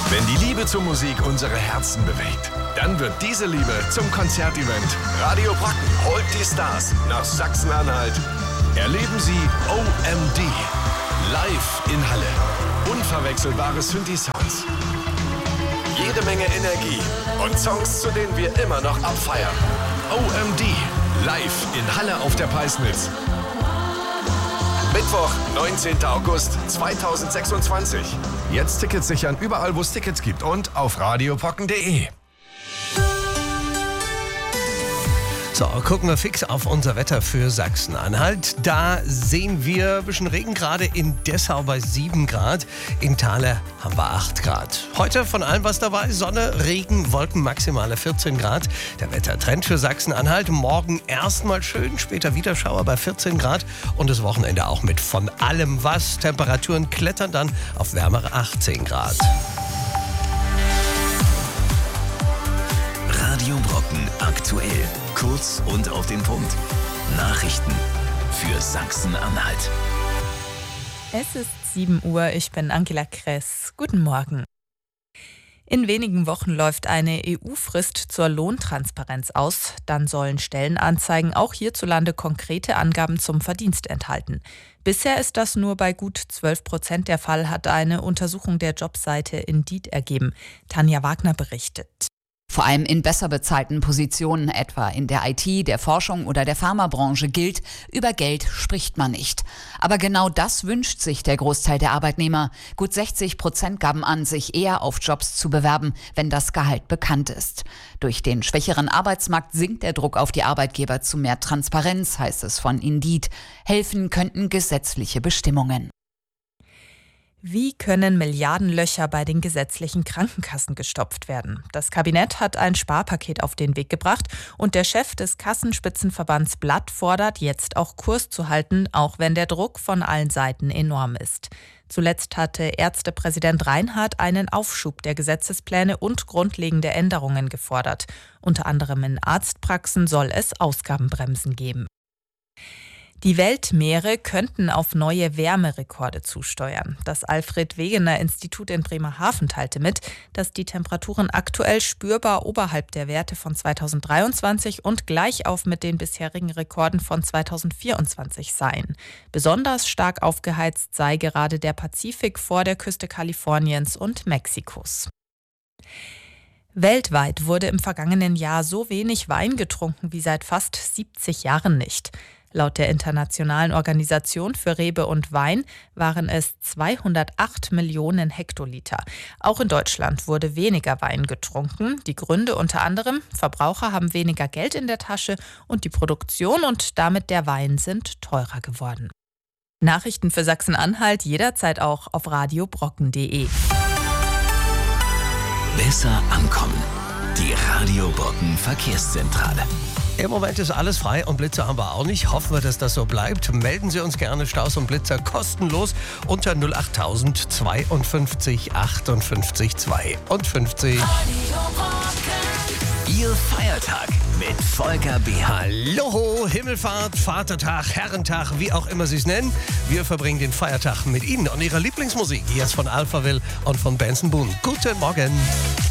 Wenn die Liebe zur Musik unsere Herzen bewegt, dann wird diese Liebe zum Konzertevent. Radio Brocken holt die Stars nach Sachsen-Anhalt. Erleben Sie OMD live in Halle. Unverwechselbare Synthi-Sounds. Jede Menge Energie und Songs, zu denen wir immer noch abfeiern. OMD live in Halle auf der Peisnitz. Mittwoch, 19. August 2026. Jetzt Tickets sichern überall, wo es Tickets gibt und auf radiobrocken.de. So, gucken wir fix auf unser Wetter für Sachsen-Anhalt. Da sehen wir ein bisschen Regen, gerade in Dessau bei 7 Grad. In Thaler haben wir 8 Grad. Heute von allem was dabei: Sonne, Regen, Wolken, maximale 14 Grad. Der Wettertrend für Sachsen-Anhalt: morgen erstmal schön, später wieder Schauer bei 14 Grad. Und das Wochenende auch mit von allem was. Temperaturen klettern dann auf wärmere 18 Grad. Radio Brocken aktuell. Kurz und auf den Punkt. Nachrichten für Sachsen-Anhalt. Es ist 7 Uhr, ich bin Angela Kress. Guten Morgen. In wenigen Wochen läuft eine EU-Frist zur Lohntransparenz aus. Dann sollen Stellenanzeigen auch hierzulande konkrete Angaben zum Verdienst enthalten. Bisher ist das nur bei gut 12% der Fall, hat eine Untersuchung der Jobseite Indeed ergeben. Tanja Wagner berichtet. Vor allem in besser bezahlten Positionen, etwa in der IT, der Forschung oder der Pharmabranche, gilt, über Geld spricht man nicht. Aber genau das wünscht sich der Großteil der Arbeitnehmer. Gut 60% gaben an, sich eher auf Jobs zu bewerben, wenn das Gehalt bekannt ist. Durch den schwächeren Arbeitsmarkt sinkt der Druck auf die Arbeitgeber zu mehr Transparenz, heißt es von Indeed. Helfen könnten gesetzliche Bestimmungen. Wie können Milliardenlöcher bei den gesetzlichen Krankenkassen gestopft werden? Das Kabinett hat ein Sparpaket auf den Weg gebracht und der Chef des Kassenspitzenverbands Blatt fordert, jetzt auch Kurs zu halten, auch wenn der Druck von allen Seiten enorm ist. Zuletzt hatte Ärztepräsident Reinhardt einen Aufschub der Gesetzespläne und grundlegende Änderungen gefordert. Unter anderem in Arztpraxen soll es Ausgabenbremsen geben. Die Weltmeere könnten auf neue Wärmerekorde zusteuern. Das Alfred-Wegener-Institut in Bremerhaven teilte mit, dass die Temperaturen aktuell spürbar oberhalb der Werte von 2023 und gleichauf mit den bisherigen Rekorden von 2024 seien. Besonders stark aufgeheizt sei gerade der Pazifik vor der Küste Kaliforniens und Mexikos. Weltweit wurde im vergangenen Jahr so wenig Wein getrunken wie seit fast 70 Jahren nicht. Laut der Internationalen Organisation für Rebe und Wein waren es 208 Millionen Hektoliter. Auch in Deutschland wurde weniger Wein getrunken. Die Gründe unter anderem: Verbraucher haben weniger Geld in der Tasche und die Produktion und damit der Wein sind teurer geworden. Nachrichten für Sachsen-Anhalt jederzeit auch auf radiobrocken.de. Besser ankommen. Die Radio Brocken Verkehrszentrale. Im Moment ist alles frei und Blitzer haben wir auch nicht. Hoffen wir, dass das so bleibt. Melden Sie uns gerne Staus und Blitzer kostenlos unter 08000 52 58 52. Ihr Feiertag mit Volker Behan. Hallo, Himmelfahrt, Vatertag, Herrentag, wie auch immer Sie es nennen. Wir verbringen den Feiertag mit Ihnen und Ihrer Lieblingsmusik. Jetzt von Alphaville und von Benson Boone. Guten Morgen.